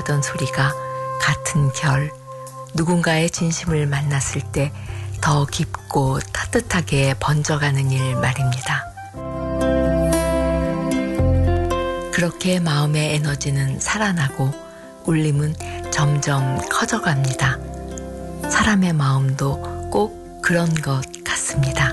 나던 소리가 같은 결, 누군가의 진심을 만났을 때 더 깊고 따뜻하게 번져가는 일 말입니다. 그렇게 마음의 에너지는 살아나고 울림은 점점 커져갑니다. 사람의 마음도 꼭 그런 것 같습니다.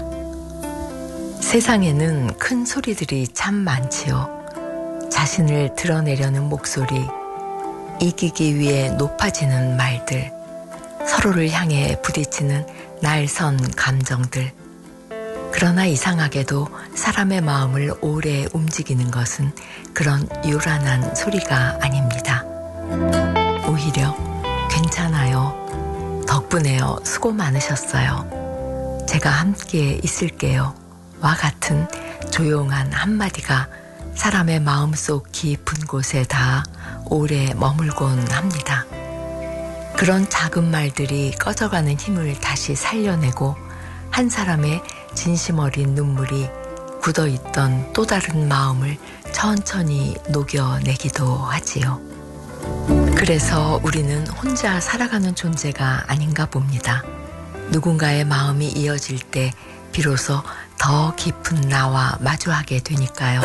세상에는 큰 소리들이 참 많지요. 자신을 드러내려는 목소리, 이기기 위해 높아지는 말들, 서로를 향해 부딪히는 날선 감정들. 그러나 이상하게도 사람의 마음을 오래 움직이는 것은 그런 요란한 소리가 아닙니다. 오히려 괜찮아요. 덕분에요. 수고 많으셨어요. 제가 함께 있을게요. 와 같은 조용한 한마디가 사람의 마음속 깊은 곳에 다 오래 머물곤 합니다. 그런 작은 말들이 꺼져가는 힘을 다시 살려내고 한 사람의 진심 어린 눈물이 굳어있던 또 다른 마음을 천천히 녹여내기도 하지요. 그래서 우리는 혼자 살아가는 존재가 아닌가 봅니다. 누군가의 마음이 이어질 때 비로소 더 깊은 나와 마주하게 되니까요.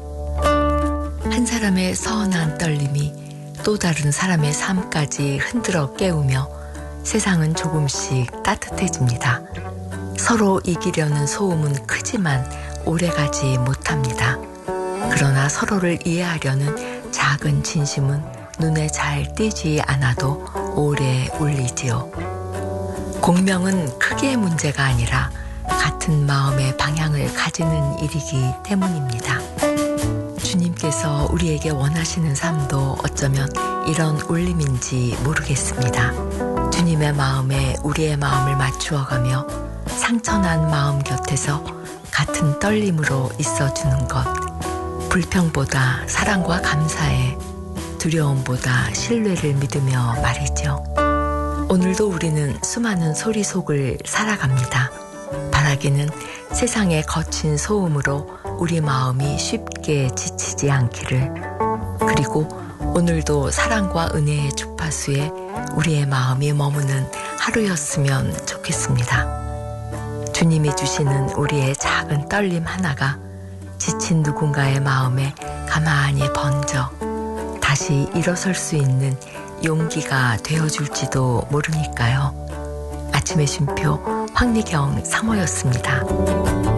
한 사람의 서운한 떨림이 또 다른 사람의 삶까지 흔들어 깨우며 세상은 조금씩 따뜻해집니다. 서로 이기려는 소음은 크지만 오래가지 못합니다. 그러나 서로를 이해하려는 작은 진심은 눈에 잘 띄지 않아도 오래 울리지요. 공명은 크기의 문제가 아니라 같은 마음의 방향을 가지는 일이기 때문입니다. 주님께서 우리에게 원하시는 삶도 어쩌면 이런 울림인지 모르겠습니다. 주님의 마음에 우리의 마음을 맞추어가며 상처난 마음 곁에서 같은 떨림으로 있어주는 것. 불평보다 사랑과 감사에, 두려움보다 신뢰를 믿으며 말이죠. 오늘도 우리는 수많은 소리 속을 살아갑니다. 바라기는 세상의 거친 소음으로 우리 마음이 쉽게 지치지 않기를. 그리고 오늘도 사랑과 은혜의 주파수에 우리의 마음이 머무는 하루였으면 좋겠습니다. 주님이 주시는 우리의 작은 떨림 하나가 지친 누군가의 마음에 가만히 번져 다시 일어설 수 있는 용기가 되어줄지도 모르니까요. 아침의 쉼표 황미경 사모였습니다.